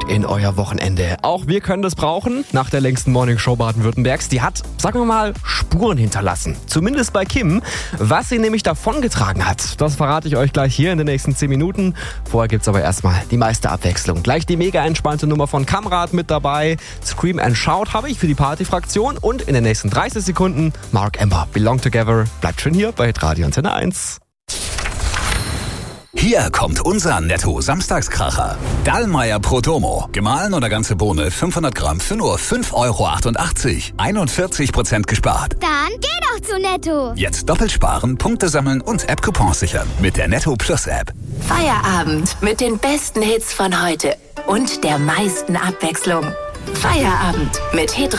in euer Wochenende. Auch wir können das brauchen. Nach der längsten Morningshow Baden-Württembergs. Die hat, sagen wir mal, Spuren hinterlassen. Zumindest bei Kim. Was sie nämlich davongetragen hat, das verrate ich euch gleich hier in den nächsten 10 Minuten. Vorher gibt's aber erstmal die meiste Abwechslung. Gleich die mega entspannte Nummer von Kamrat mit dabei. Scream and Shout habe ich für die Partyfraktion. Und in den nächsten 30 Sekunden Mark Ember, Belong Together. Bleibt schön hier bei Hitradio Antenne 1. Hier kommt unser Netto-Samstagskracher. Dallmayr Prodomo. Gemahlen oder ganze Bohne 500 Gramm für nur 5,88 €. 41% gespart. Dann geh doch zu Netto. Jetzt doppelt sparen, Punkte sammeln und App-Coupons sichern. Mit der Netto Plus App. Feierabend mit den besten Hits von heute und der meisten Abwechslung. Feierabend mit Hitradio.